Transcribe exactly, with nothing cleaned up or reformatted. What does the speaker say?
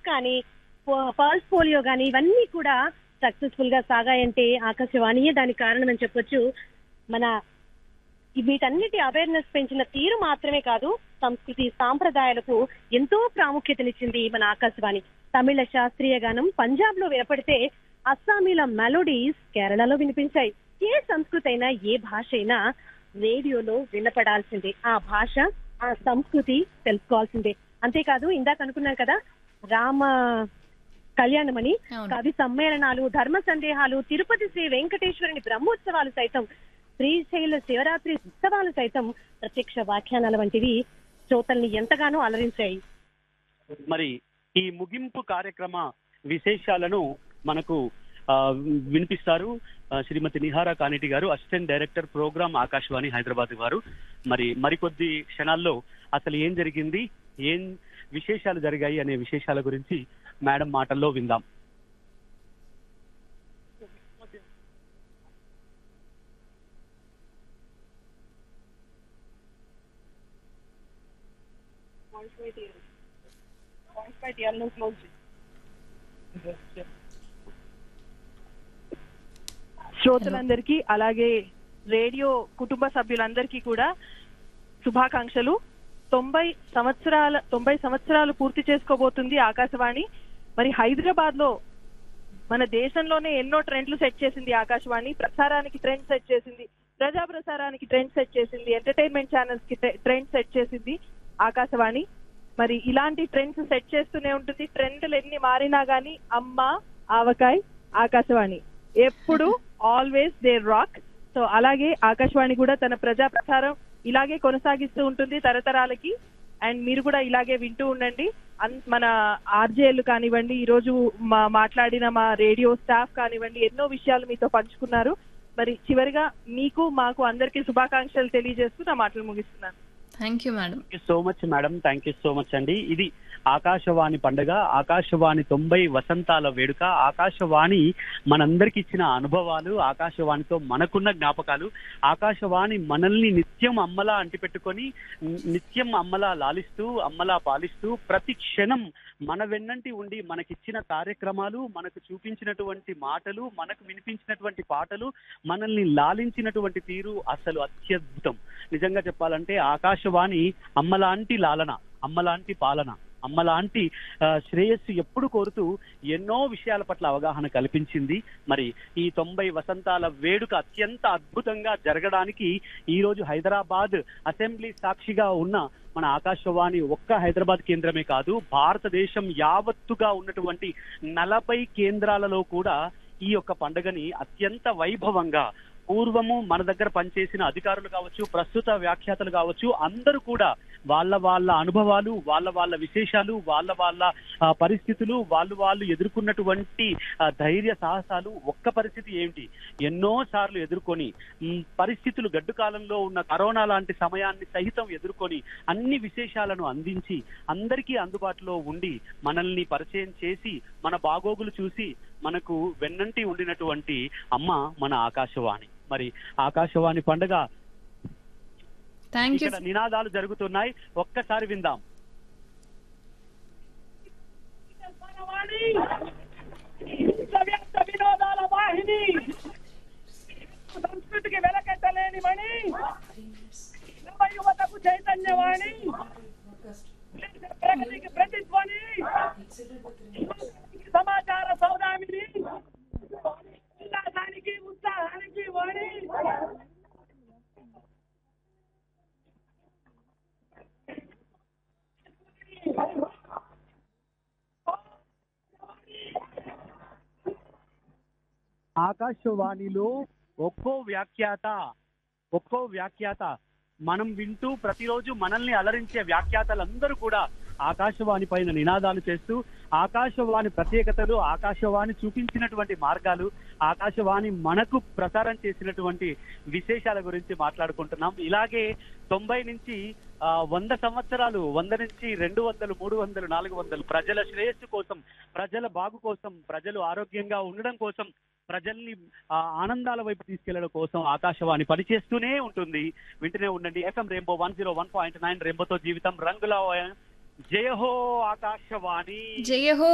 కానీ pulse polio కానీ ఇవన్నీ కూడా సక్సెస్ఫుల్ గా సాగాయంటే ఆకాశవాణియే దానికి కారణం అని చెప్పొచ్చు. మన వీటన్నిటి అవేర్నెస్ పెంచిన తీరు మాత్రమే కాదు, సంస్కృతి సాంప్రదాయాలకు ఎంతో ప్రాముఖ్యతనిచ్చింది మన ఆకాశవాణి. తమిళ శాస్త్రీయ గానం పంజాబ్ లో వినపడితే అస్సామీల మెలోడీస్ కేరళలో వినిపించాయి. ఏ సంస్కృతి అయినా ఏ భాష అయినా రేడియోలో వినపడాల్సిందే. ఆ భాష ఆ సంస్కృతి తెలుసుకోవాల్సిందే. అంతేకాదు ఇందాక అనుకున్నాం కదా రామ కళ్యాణమని, కవి సమ్మేళనాలు, ధర్మ సందేహాలు, తిరుపతి శ్రీ వెంకటేశ్వరుని బ్రహ్మోత్సవాలు సైతం, శ్రీశైల శివరాత్రి ఉత్సవాలు సైతం ప్రత్యక్ష వ్యాఖ్యానాల వంటివి శ్రోతల్ని ఎంతగానో అలరించాయి. మరి ఈ ముగింపు కార్యక్రమ విశేషాలను మనకు ఆ వినిపిస్తారు శ్రీమతి నిహారా కానిటి గారు, assistant director programme Akashvani Hyderabad వారు. మరి మరికొద్ది క్షణాల్లో అసలు ఏం జరిగింది, ఏం విశేషాలు జరిగాయి అనే విశేషాల గురించి మేడం మాటల్లో విందాం. శ్రోతలందరికీ అలాగే రేడియో కుటుంబ సభ్యులందరికీ కూడా శుభాకాంక్షలు. తొంభై సంవత్సరాల తొంభై సంవత్సరాలు పూర్తి చేసుకోబోతుంది ఆకాశవాణి. మరి హైదరాబాద్ లో మన దేశంలోనే ఎన్నో ట్రెండ్లు సెట్ చేసింది ఆకాశవాణి. ప్రసారానికి ట్రెండ్ సెట్ చేసింది, ప్రజా ప్రసారానికి ట్రెండ్ సెట్ చేసింది, ఎంటర్టైన్మెంట్ ఛానల్స్ కి ట్రెండ్ సెట్ చేసింది ఆకాశవాణి. మరి ఇలాంటి ట్రెండ్స్ సెట్ చేస్తూనే ఉంటుంది. ట్రెండ్లు ఎన్ని మారినా గానీ అమ్మ ఆవకాయ్ ఆకాశవాణి ఎప్పుడు ఆల్వేస్ దే రాక్. సో అలాగే ఆకాశవాణి కూడా తన ప్రజా ప్రసారం ఇలాగే కొనసాగిస్తూ ఉంటుంది తరతరాలకి. అండ్ మీరు కూడా ఇలాగే వింటూ ఉండండి. మన ఆర్జేలు కానివ్వండి, ఈ రోజు మా మాట్లాడిన మా రేడియో స్టాఫ్ కానివ్వండి, ఎన్నో విషయాలు మీతో పంచుకున్నారు. మరి చివరిగా మీకు మాకు అందరికీ శుభాకాంక్షలు తెలియజేస్తూ నా మాటలు ముగిస్తున్నాను. Thank you madam. Thank you so much madam. Thank you so much అండి. ఇది ఆకాశవాణి పండుగ, ఆకాశవాణి తొంభై వసంతాల వేడుక, ఆకాశవాణి మనందరికి ఇచ్చిన అనుభవాలు, ఆకాశవాణితో మనకున్న జ్ఞాపకాలు, ఆకాశవాణి మనల్ని నిత్యం అమ్మలా అంటిపెట్టుకొని నిత్యం అమ్మలా లాలిస్తూ అమ్మలా పాలిస్తూ ప్రతి క్షణం మన వెన్నంటి ఉండి మనకిచ్చిన కార్యక్రమాలు, మనకు చూపించినటువంటి మాటలు, మనకు వినిపించినటువంటి పాటలు, మనల్ని లాలించినటువంటి తీరు అసలు అత్యద్భుతం. నిజంగా చెప్పాలంటే ఆకాశవాణి అమ్మలాంటి లాలన, అమ్మలాంటి పాలన, అమ్మలాంటి శ్రేయస్సు ఎప్పుడు కోరుతూ ఎన్నో విషయాల పట్ల అవగాహన కల్పించింది. మరి ఈ తొంభై వసంతాల వేడుక అత్యంత అద్భుతంగా జరగడానికి ఈ రోజు హైదరాబాద్ అసెంబ్లీ సాక్షిగా ఉన్న మన ఆకాశవాణి ఒక్క హైదరాబాద్ కేంద్రమే కాదు, భారతదేశం యావత్తుగా ఉన్నటువంటి నలభై కేంద్రాలలో కూడా ఈ యొక్క పండుగని అత్యంత వైభవంగా, పూర్వము మన దగ్గర పనిచేసిన అధికారులు కావచ్చు, ప్రస్తుత వ్యాఖ్యాతలు కావచ్చు, అందరూ కూడా వాళ్ళ వాళ్ళ అనుభవాలు, వాళ్ళ వాళ్ళ విశేషాలు, వాళ్ళ వాళ్ళ పరిస్థితులు, వాళ్ళు వాళ్ళు ఎదుర్కొన్నటువంటి ధైర్య సాహసాలు, ఒక్క పరిస్థితి ఏమిటి ఎన్నో సార్లు ఎదుర్కొని పరిస్థితులు గడ్డు కాలంలో ఉన్న కరోనా లాంటి సమయాన్ని సహితం ఎదుర్కొని అన్ని విశేషాలను అందించి అందరికీ అందుబాటులో ఉండి మనల్ని పరిచయం చేసి మన బాగోగులు చూసి మనకు వెన్నంటి ఉండినటువంటి అమ్మ మన ఆకాశవాణి. మరి ఆకాశవాణి పండుగ ఇక్కడ నినాదాలు జరుగుతున్నాయి, ఒక్కసారి విందాం. వినోదాల వాహిని, సంస్కృతికి వెలకెట్టలేని మణి, నవ యువతకు చైతన్యవాణి, ప్రగతికి ప్రతిధ్వని, సమాచార సౌదామిని, ఉల్లాసానికి ఉత్సాహానికి వాణి. ఆకాశవాణిలో ఒక్కో వ్యాఖ్యాత ఒక్కో వ్యాఖ్యాత మనం వింటూ ప్రతిరోజు మనల్ని అలరించే వ్యాఖ్యాతలందరూ కూడా ఆకాశవాణి పైన నినాదాలు చేస్తూ ఆకాశవాణి ప్రత్యేకతలు, ఆకాశవాణి చూపించినటువంటి మార్గాలు, ఆకాశవాణి మనకు ప్రసారం చేసినటువంటి విశేషాల గురించి మాట్లాడుకుంటున్నాం. ఇలాగే తొంభై నుంచి ఆ వంద సంవత్సరాలు, వంద నుంచి రెండు వందలు, మూడు వందలు, నాలుగు వందలు ప్రజల శ్రేయస్సు కోసం, ప్రజల బాగు కోసం, ప్రజలు ఆరోగ్యంగా ఉండడం కోసం, ప్రజల్ని ఆ ఆనందాల వైపు తీసుకెళ్లడం కోసం ఆకాశవాణి పనిచేస్తూనే ఉంటుంది. వింటూనే ఉండండి. FM rainbow one zero one point nine రెయిన్బోతో జీవితం రంగుల. జయ హో ఆకాశవాణి, జయ హో.